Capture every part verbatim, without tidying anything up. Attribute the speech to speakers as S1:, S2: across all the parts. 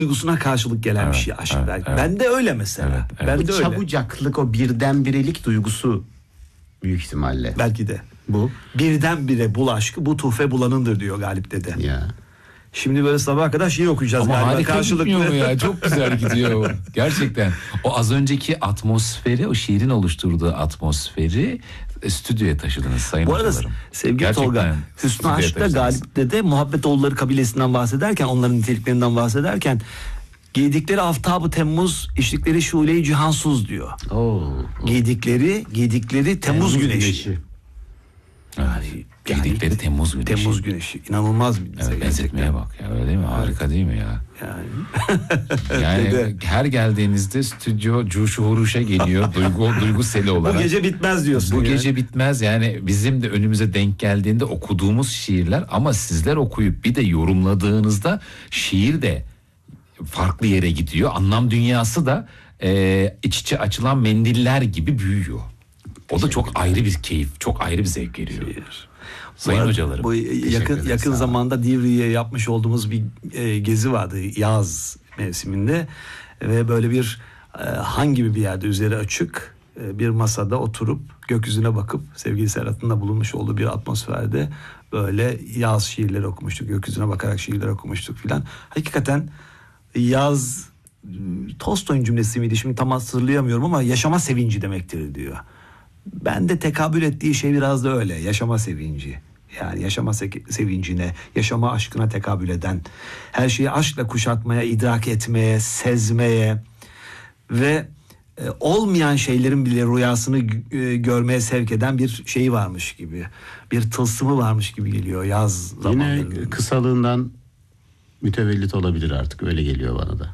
S1: duygusuna karşılık gelen
S2: evet,
S1: bir şey aşk
S2: evet,
S1: belki.
S2: Evet.
S1: Ben de öyle mesela.
S2: Evet, evet.
S1: Ben
S3: Bu
S1: de öyle.
S3: çabucaklık, o birdenbirelik duygusu büyük ihtimalle.
S1: Belki de.
S3: Bu.
S1: Birdenbire bul aşkı, bu tuhfe bulanındır diyor Galip Dede.
S3: Ya.
S1: Şimdi böyle sabaha kadar şiir okuyacağız
S2: Ama
S1: galiba
S2: harika
S1: karşılıklı.
S2: gitmiyor mu ya? Çok güzel gidiyor. Gerçekten. O az önceki atmosferi, o şiirin oluşturduğu atmosferi e, stüdyoya taşıdınız sayın
S1: Bu arada
S2: hocalarım.
S1: sevgili
S2: Gerçekten
S1: Tolga, Hüsnü
S2: stüdyoya
S1: Aşk'ta
S2: taşıdınız.
S1: Galip Dede Muhabbetoğulları kabilesinden bahsederken, onların niteliklerinden bahsederken giydikleri aftabı Temmuz, içtikleri şule-i cihansuz diyor.
S3: Oo.
S1: Giydikleri, giydikleri Temmuz, güneşi.
S3: güneşi.
S1: Yani,
S2: Giydikleri Temmuz güneşi.
S1: Temmuz güneşi. İnanılmaz bir
S2: Evet,
S1: gerçekten.
S2: benzetmeye bak ya, öyle değil mi? Harika değil mi ya?
S1: Yani.
S2: Yani
S1: Dede.
S2: her geldiğinizde stüdyo cuşu huruşa geliyor, duygu duygu seli olarak.
S1: Bu gece bitmez diyorsun.
S2: Bu
S1: ya.
S2: gece bitmez, yani bizim de önümüze denk geldiğinde okuduğumuz şiirler, ama sizler okuyup bir de yorumladığınızda şiir de farklı yere gidiyor. Anlam dünyası da e, iç içe açılan mendiller gibi büyüyor. O da çok ayrı bir keyif, çok ayrı bir zevk veriyor. Sayın
S1: Bu arada
S2: hocalarım.
S1: Bu yakın
S2: ederiz,
S1: yakın
S2: sağ olun.
S1: zamanda Divriğe yapmış olduğumuz bir e, gezi vardı yaz mevsiminde ve böyle bir e, han gibi bir yerde, üzeri açık e, bir masada oturup gökyüzüne bakıp sevgili Serhat'ın da bulunmuş olduğu bir atmosferde böyle yaz şiirleri okumuştuk. Gökyüzüne bakarak şiirler okumuştuk filan. Hakikaten yaz, Tolstoy'un cümlesi miydi şimdi tam hatırlayamıyorum ama yaşama sevinci demektir diyor. Ben de tekabül ettiği şey biraz da öyle, yaşama sevinci. Yani yaşama se- sevincine, yaşama aşkına tekabül eden, her şeyi aşkla kuşatmaya, idrak etmeye, sezmeye ve e, olmayan şeylerin bile rüyasını e, görmeye sevk eden bir şeyi varmış gibi. Bir tılsımı varmış gibi geliyor yaz
S3: Yine
S1: zamanlarında.
S3: kısalığından mütevellit olabilir artık, öyle geliyor bana da.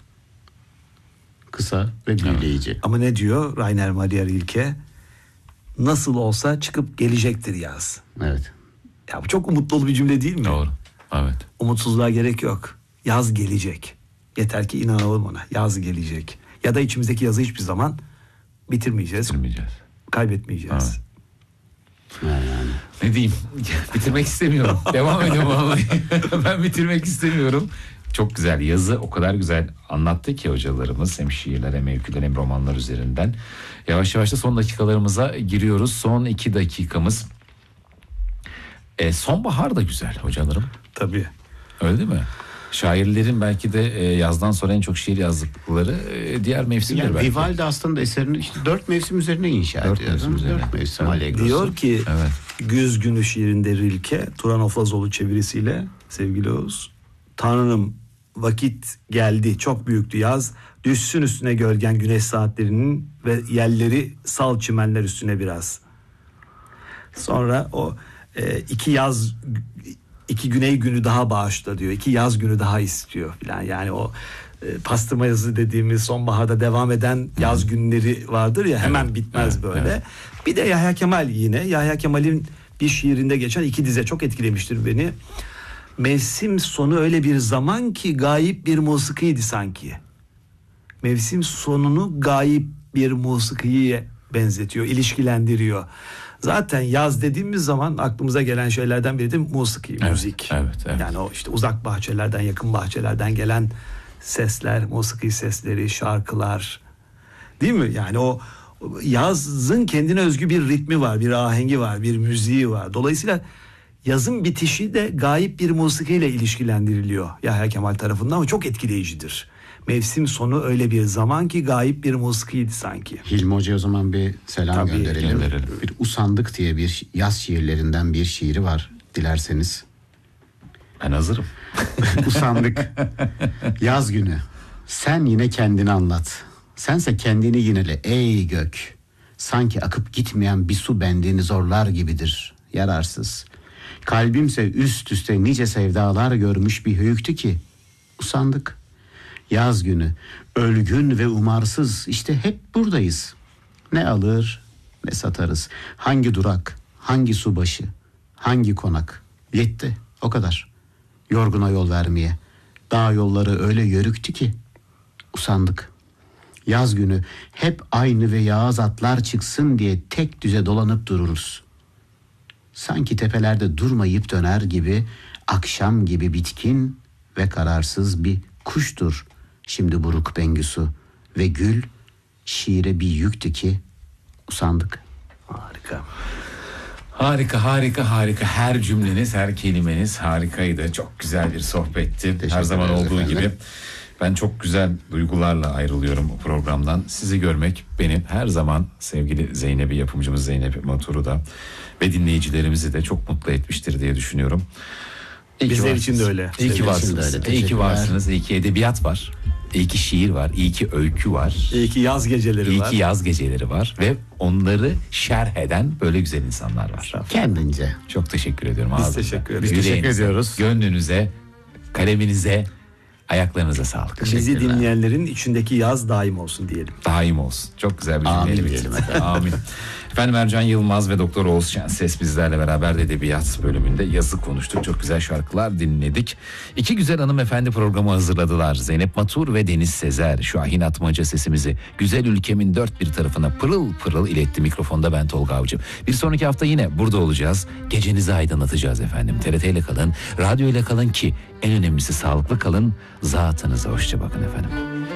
S3: Kısa ve büyüleyici.
S1: Ama ne diyor Rainer Maria Rilke? Nasıl olsa çıkıp gelecektir yaz.
S3: Evet.
S1: Ya bu çok umutlu bir cümle değil mi?
S2: Doğru. Evet.
S1: Umutsuzluğa gerek yok. Yaz gelecek. Yeter ki inanalım ona. Yaz gelecek. Ya da içimizdeki yazı hiçbir zaman bitirmeyeceğiz.
S2: Bitirmeyeceğiz.
S1: Kaybetmeyeceğiz.
S3: Yani.
S2: Ne diyeyim? Bitirmek istemiyorum. Devam ediyorum vallahi. Ben bitirmek istemiyorum. Çok güzel, yazı o kadar güzel anlattı ki hocalarımız, hem şiirler hem öyküler hem romanlar üzerinden. Yavaş yavaş da son dakikalarımıza giriyoruz. Son iki dakikamız. E, sonbahar da güzel hocalarım.
S1: Tabii.
S2: Öyle değil mi? Şairlerin belki de e, yazdan sonra en çok şiir yazdıkları e, diğer mevsimler
S3: Yani
S2: belki.
S3: Vivaldi aslında eserini işte dört mevsim üzerine inşa
S2: Dört
S3: ediyor.
S2: mevsim
S3: Dört
S2: üzerine.
S3: mevsim
S2: Evet.
S3: Allegrosu.
S1: Diyor ki
S2: Evet.
S1: Güz Günü şiirinde Rilke, Turan Oflazoğlu çevirisiyle sevgili Oğuz. Tanrım vakit geldi, çok büyüktü yaz. Düşsün üstüne gölgen güneş saatlerinin ve yelleri sal çimenler üstüne biraz. Sonra o e, iki yaz, iki güney günü daha bağışla diyor. İki yaz günü daha istiyor filan. Yani o e, pastırma yazı dediğimiz sonbaharda devam eden yaz günleri vardır ya, hemen
S2: Evet,
S1: bitmez
S2: evet,
S1: böyle.
S2: evet.
S1: Bir de Yahya Kemal yine. Yahya Kemal'in bir şiirinde geçen iki dize çok etkilemiştir beni. Mevsim sonu öyle bir zaman ki gayip bir musikiydi sanki. Mevsim sonunu gayip bir musikiye benzetiyor, ilişkilendiriyor. Zaten yaz dediğimiz zaman aklımıza gelen şeylerden biri de musiki,
S2: Evet,
S1: müzik.
S2: evet, evet.
S1: Yani o işte uzak bahçelerden, yakın bahçelerden gelen sesler, musiki sesleri, şarkılar. Değil mi? Yani o yazın kendine özgü bir ritmi var, bir ahengi var, bir müziği var. Dolayısıyla yazın bitişi de gayip bir musikiyle ilişkilendiriliyor Yahya Kemal tarafından ve çok etkileyicidir. Mevsim sonu öyle bir zaman ki gayip bir musikiydi sanki.
S3: Hilmi Hoca'ya o zaman bir selam
S1: Tabii,
S3: gönderelim.
S2: gönderelim.
S3: Bir Usandık diye bir yaz şiirlerinden bir şiiri var dilerseniz.
S2: Ben hazırım.
S3: Usandık. Yaz günü. Sen yine kendini anlat. Sense kendini yinele ey gök. Sanki akıp gitmeyen bir su bendini zorlar gibidir. Yararsız. Kalbimse üst üste nice sevdalar görmüş bir höyüktü ki. Usandık. Yaz günü. Ölgün ve umarsız işte hep buradayız. Ne alır ne satarız. Hangi durak, hangi subaşı, hangi konak. Yetti o kadar. Yorguna yol vermeye. Dağ yolları öyle yörüktü ki. Usandık. Yaz günü hep aynı ve yağız atlar çıksın diye tek düze dolanıp dururuz. Sanki tepelerde durmayıp döner gibi, akşam gibi bitkin ve kararsız bir kuştur Şimdi buruk Bengüsü ve gül şiire bir yüktü ki usandık.
S1: Harika.
S2: Harika, harika, harika. Her cümleniz, her kelimeniz harikaydı. Çok güzel bir sohbetti. Her zaman
S3: ederiz
S2: olduğu
S3: efendim.
S2: gibi. Ben çok güzel duygularla ayrılıyorum bu programdan. Sizi görmek beni her zaman sevgili Zeynep'i, yapımcımız Zeynep Matur'u da ve dinleyicilerimizi de çok mutlu etmiştir diye düşünüyorum. İyi ki
S1: Bizler
S2: varsınız.
S1: için de öyle.
S2: İyi ki
S3: Bizler için de
S2: varsınız.
S3: öyle.
S2: İyi ki
S3: Teşekkürler.
S2: varsınız. İyi ki edebiyat var. İyi ki şiir var. İyi ki öykü var.
S1: İyi ki yaz geceleri
S2: İyi
S1: var.
S2: ki yaz geceleri var ve onları şerh eden böyle güzel insanlar var.
S3: Kendince.
S2: Çok teşekkür ediyorum.
S1: Biz
S2: Ağzınıza.
S1: teşekkür ederiz.
S3: Biz teşekkür
S2: Yüreğinize,
S3: ediyoruz.
S2: Gönlünüze, kaleminize, ayaklarınıza sağlık.
S1: Bizi
S3: Teşekkürler.
S1: dinleyenlerin içindeki yaz daim olsun diyelim.
S2: Daim olsun. Çok güzel bir
S3: Amin
S2: cümleyle
S3: diyelim
S2: bitirdik.
S3: efendim.
S2: Amin. Efendim Ercan Yılmaz ve Doktor Oğuz Şenses bizlerle beraber de edebiyat bölümünde yazı konuştuk. Çok güzel şarkılar dinledik. İki güzel hanımefendi programı hazırladılar. Zeynep Matur ve Deniz Sezer. Şahin Atmaca sesimizi güzel ülkemin dört bir tarafına pırıl pırıl iletti. Mikrofonda ben Tolga Avcı. Bir sonraki hafta yine burada olacağız. Gecenizi aydınlatacağız efendim. T R T ile kalın, radyo ile kalın ki en önemlisi sağlıklı kalın. Zatınıza hoşça bakın efendim.